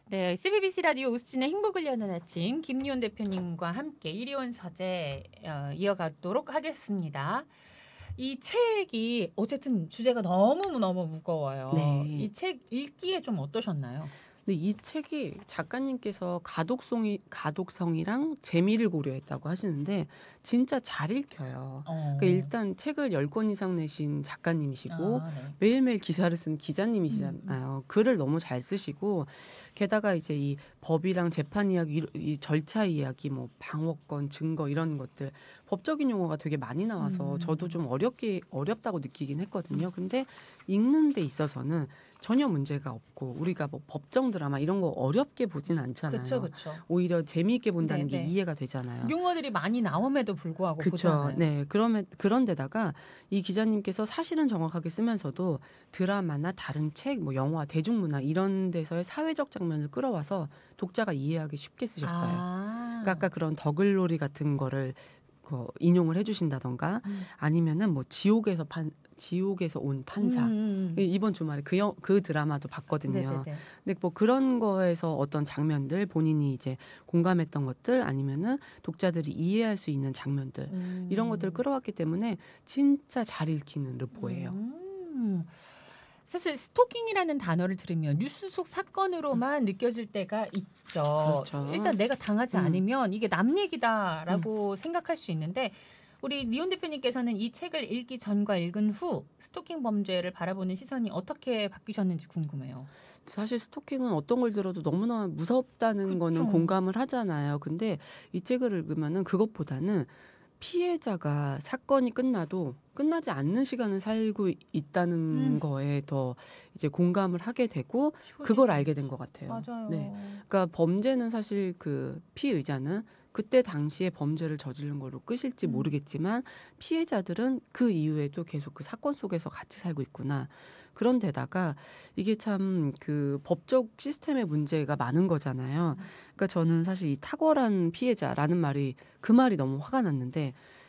네, CBBC 라디오 우스진의 행복을 여는 아침 김리온 대표님과 함께 이리온 서재 이어가도록 하겠습니다. 이 책이 어쨌든 주제가 너무 무거워요. 네. 이 책 읽기에 좀 어떠셨나요? 근데 이 책이 작가님께서 가독성이랑 재미를 고려했다고 하시는데 진짜 잘 읽혀요. 그러니까 일단 책을 10권 이상 내신 작가님이시고 네. 매일매일 기사를 쓰는 기자님이시잖아요. 글을 너무 잘 쓰시고 게다가 이제 이 법이랑 재판 이야기, 이 절차 이야기, 뭐 방어권, 증거 이런 것들 법적인 용어가 되게 많이 나와서 저도 좀 어렵다고 느끼긴 했거든요. 근데 읽는 데 있어서는 전혀 문제가 없고 우리가 뭐 법정 드라마 이런 거 어렵게 보진 않잖아요. 그쵸. 오히려 재미있게 본다는 게 네네. 이해가 되잖아요. 용어들이 많이 나옴에도 불구하고 그쵸. 보잖아요. 네. 그런데다가 이 기자님께서 사실은 정확하게 쓰면서도 드라마나 다른 책, 뭐 영화, 대중문화 이런 데서의 사회적 장면을 끌어와서 독자가 이해하기 쉽게 쓰셨어요. 그러니까 아까 그런 더글로리 같은 거를 인용을 해주신다던가 아니면은 뭐 지옥에서 온 판사. 이번 주말에 그 드라마도 봤거든요. 네네네. 근데 뭐 그런 거에서 어떤 장면들 본인이 이제 공감했던 것들 아니면은 독자들이 이해할 수 있는 장면들 이런 것들을 끌어왔기 때문에 진짜 잘 읽히는 르포예요. 사실 스토킹이라는 단어를 들으면 뉴스 속 사건으로만 느껴질 때가 있죠. 그렇죠. 일단 내가 당하지 않으면 이게 남 얘기다라고 생각할 수 있는데 우리 리온 대표님께서는 이 책을 읽기 전과 읽은 후 스토킹 범죄를 바라보는 시선이 어떻게 바뀌셨는지 궁금해요. 사실 스토킹은 어떤 걸 들어도 너무나 무섭다는 거는 그쵸. 공감을 하잖아요. 근데 이 책을 읽으면은 그것보다는 피해자가 사건이 끝나도 끝나지 않는 시간을 살고 있다는 거에 더 이제 공감을 하게 되고 그걸 알게 된 것 같아요. 맞아요. 네. 그러니까 범죄는 사실 그 피의자는 그때 당시에 범죄를 저지른 걸로 끝일지 모르겠지만 피해자들은 그 이후에도 계속 그 사건 속에서 같이 살고 있구나. 그런데다가 이게 참 그 법적 시스템의 문제가 많은 거잖아요. 그러니까 저는 사실 이 탁월한 피해자라는 그 말이 너무 화가 났는데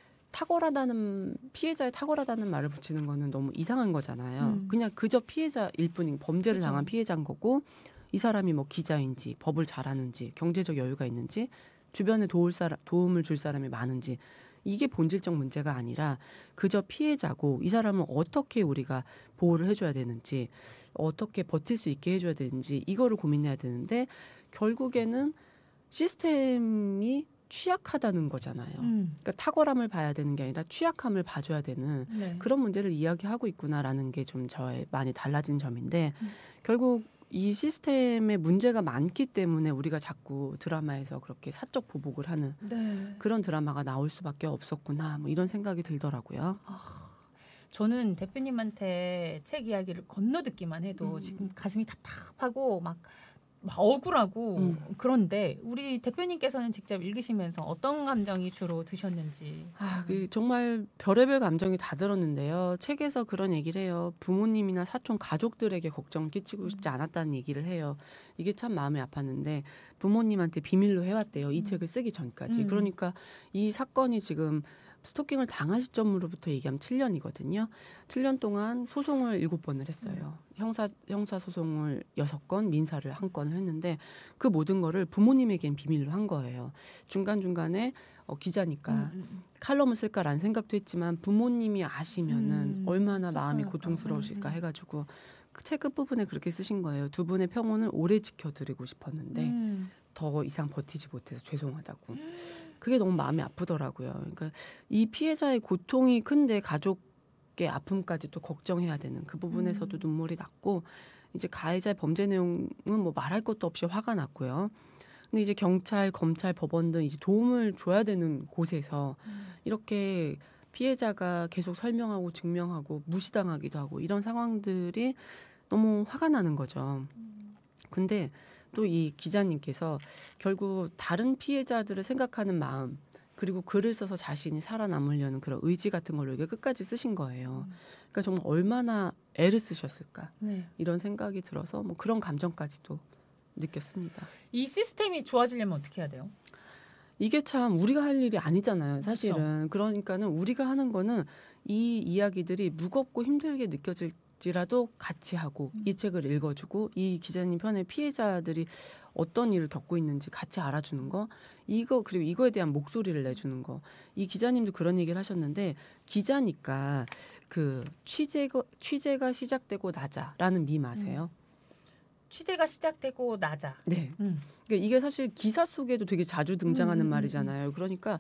피해자의 탁월하다는 말을 붙이는 거는 너무 이상한 거잖아요. 그냥 그저 피해자일 뿐인 범죄를 그쵸. 당한 피해자인 거고 이 사람이 뭐 기자인지 법을 잘하는지 경제적 여유가 있는지 주변에 도움을 줄 사람이 많은지 이게 본질적 문제가 아니라 그저 피해자고 이 사람은 어떻게 우리가 보호를 해줘야 되는지 어떻게 버틸 수 있게 해줘야 되는지 이거를 고민해야 되는데 결국에는 시스템이 취약하다는 거잖아요. 그러니까 탁월함을 봐야 되는 게 아니라 취약함을 봐줘야 되는 그런 문제를 이야기하고 있구나라는 게 좀 저의 많이 달라진 점인데 결국 이 시스템에 문제가 많기 때문에 우리가 자꾸 드라마에서 그렇게 사적 보복을 하는 그런 드라마가 나올 수밖에 없었구나 뭐 이런 생각이 들더라고요. 저는 대표님한테 책 이야기를 건너듣기만 해도 지금 가슴이 답답하고 막 억울하고 그런데 우리 대표님께서는 직접 읽으시면서 어떤 감정이 주로 드셨는지. 정말 별의별 감정이 다 들었는데요. 책에서 그런 얘기를 해요. 부모님이나 사촌 가족들에게 걱정을 끼치고 싶지 않았다는 얘기를 해요. 이게 참 마음이 아팠는데 부모님한테 비밀로 해왔대요. 이 책을 쓰기 전까지. 그러니까 이 사건이 지금 스토킹을 당한 시점으로부터 얘기하면 7년이거든요. 7년 동안 소송을 7번을 했어요. 형사 소송을 6건, 민사를 1건을 했는데 그 모든 거를 부모님에겐 비밀로 한 거예요. 중간중간에 기자니까 칼럼을 쓸까라는 생각도 했지만 부모님이 아시면은 얼마나 마음이 고통스러우실까 해가지고 그 책 끝부분에 그렇게 쓰신 거예요. 두 분의 평온을 오래 지켜드리고 싶었는데 더 이상 버티지 못해서 죄송하다고. 그게 너무 마음이 아프더라고요. 그러니까 이 피해자의 고통이 큰데 가족의 아픔까지 또 걱정해야 되는 그 부분에서도 눈물이 났고 이제 가해자의 범죄 내용은 뭐 말할 것도 없이 화가 났고요. 근데 이제 경찰, 검찰, 법원 등 이제 도움을 줘야 되는 곳에서 이렇게 피해자가 계속 설명하고 증명하고 무시당하기도 하고 이런 상황들이 너무 화가 나는 거죠. 근데 또 이 기자님께서 결국 다른 피해자들을 생각하는 마음 그리고 글을 써서 자신이 살아남으려는 그런 의지 같은 걸로 이게 끝까지 쓰신 거예요. 그러니까 정말 얼마나 애를 쓰셨을까 이런 생각이 들어서 뭐 그런 감정까지도 느꼈습니다. 이 시스템이 좋아지려면 어떻게 해야 돼요? 이게 참 우리가 할 일이 아니잖아요, 사실은. 그러니까는 우리가 하는 거는 이 이야기들이 무겁고 힘들게 느껴질 지라도 같이 하고 이 책을 읽어주고 이 기자님 편의 피해자들이 어떤 일을 겪고 있는지 같이 알아주는 거 이거 그리고 이거에 대한 목소리를 내주는 거 이 기자님도 그런 얘기를 하셨는데 기자니까 그 취재가 시작되고 나자라는 밈 아세요? 취재가 시작되고 나자. 네. 그러니까 이게 사실 기사 속에도 되게 자주 등장하는 음. 말이잖아요. 그러니까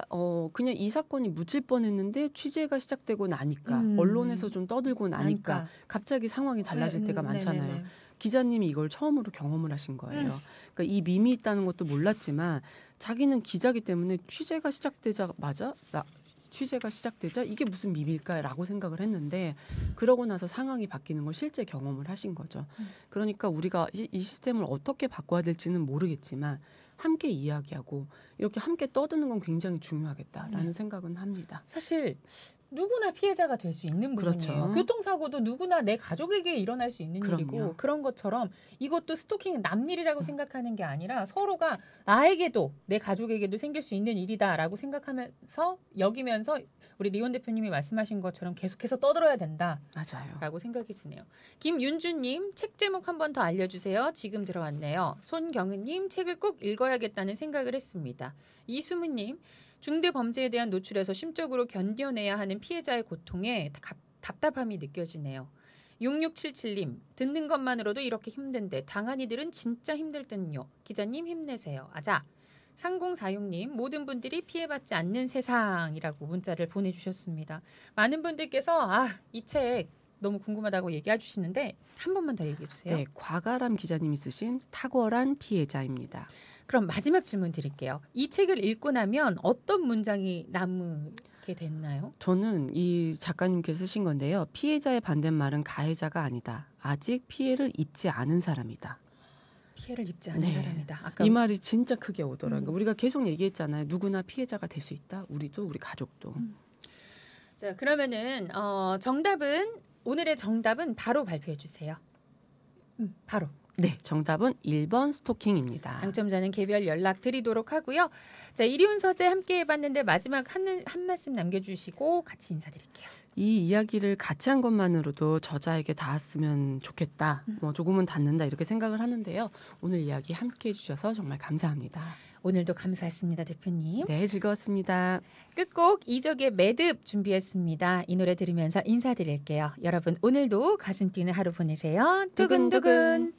그냥 이 사건이 묻힐 뻔했는데 취재가 시작되고 나니까 언론에서 좀 떠들고 나니까 갑자기 상황이 달라질 때가 많잖아요. 네네네. 기자님이 이걸 처음으로 경험을 하신 거예요. 그러니까 이 밈이 있다는 것도 몰랐지만 자기는 기자기 때문에 취재가 시작되자마자 취재가 시작되자 이게 무슨 밈일까라고 생각을 했는데 그러고 나서 상황이 바뀌는 걸 실제 경험을 하신 거죠. 그러니까 우리가 이 시스템을 어떻게 바꿔야 될지는 모르겠지만 함께 이야기하고 이렇게 함께 떠드는 건 굉장히 중요하겠다라는 생각은 합니다. 사실 누구나 피해자가 될 수 있는 그렇죠. 부분이에요. 교통사고도 누구나 내 가족에게 일어날 수 있는 그럼요. 일이고 그런 것처럼 이것도 스토킹은 남 일이라고 생각하는 게 아니라 서로가 나에게도 내 가족에게도 생길 수 있는 일이다라고 생각하면서 여기면서 우리 리온 대표님이 말씀하신 것처럼 계속해서 떠들어야 된다라고 맞아요. 생각이 드네요. 김윤주님 책 제목 한 번 더 알려주세요. 지금 들어왔네요. 손경은님 책을 꼭 읽어야겠다는 생각을 했습니다. 이수무님 중대 범죄에 대한 노출에서 심적으로 견뎌내야 하는 피해자의 고통에 답답함이 느껴지네요. 6677님 듣는 것만으로도 이렇게 힘든데 당한 이들은 진짜 힘들 듯요. 기자님 힘내세요. 아자. 3046님 모든 분들이 피해받지 않는 세상이라고 문자를 보내주셨습니다. 많은 분들께서 이 책 너무 궁금하다고 얘기해 주시는데 한 번만 더 얘기해 주세요. 네, 과가람 기자님이 쓰신 탁월한 피해자입니다. 그럼 마지막 질문 드릴게요. 이 책을 읽고 나면 어떤 문장이 남게 됐나요? 저는 이 작가님께서 쓰신 건데요. 피해자의 반대말은 가해자가 아니다. 아직 피해를 입지 않은 사람이다. 피해를 입지 않은 네. 사람이다. 아까 이 말이 진짜 크게 오더라고요. 우리가 계속 얘기했잖아요. 누구나 피해자가 될 수 있다. 우리도 우리 가족도. 자 그러면은 오늘의 정답은 바로 발표해 주세요. 바로. 네, 정답은 1번 스토킹입니다. 당첨자는 개별 연락 드리도록 하고요. 자 이리온 서재 함께 해봤는데 마지막 한 말씀 남겨주시고 같이 인사드릴게요. 이 이야기를 같이 한 것만으로도 저자에게 닿았으면 좋겠다. 뭐 조금은 닿는다 이렇게 생각을 하는데요. 오늘 이야기 함께 해주셔서 정말 감사합니다. 오늘도 감사했습니다, 대표님. 네, 즐거웠습니다. 끝곡 이적의 매듭 준비했습니다. 이 노래 들으면서 인사드릴게요. 여러분 오늘도 가슴 뛰는 하루 보내세요. 두근두근.